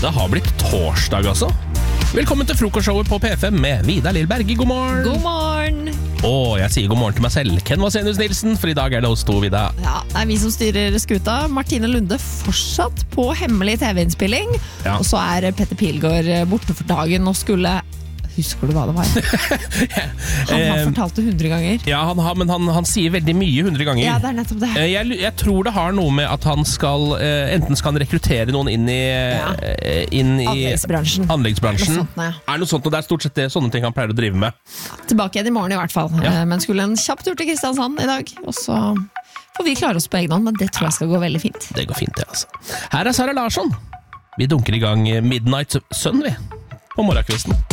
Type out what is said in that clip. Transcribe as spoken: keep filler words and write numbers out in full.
Det har blitt torsdag altså. Velkommen til frokostshowet på P fem med Vidar Lillberg. God morgen. God morgen. Og jeg sier god morgen til meg selv, Ken Vasenius Nilsen, for i dag er det oss to, Vida. Ja, det er vi som styrer skuta. Martine Lunde fortsatt på hemmelig T V-innspilling. Ja. Og så er Petter Pilgaard borte for dagen og skulle... Husker du hva det var? Han har fortalt det hundre ganger. Ja, han har, men han, han sier veldig mye hundre ganger. Ja, det er nettopp det. Jeg, jeg tror det har noe med at han skal enten skal han rekruttere noen inn i, ja. inn i anleggsbransjen. anleggsbransjen. Noe sånt, ja. Er noe sånt, og det er stort sett det, sånne ting han pleier å drive med. Tilbake igjen i morgen i hvert fall. Ja. Men skulle en kjapp tur til Kristiansand i dag. Og så får vi klare oss på egen hånd, men det tror jeg skal gå veldig fint. Det går fint, det altså. Her er Sara Larsson. Vi dunker i gang Midnight Sun, vi, på morgenkvisten.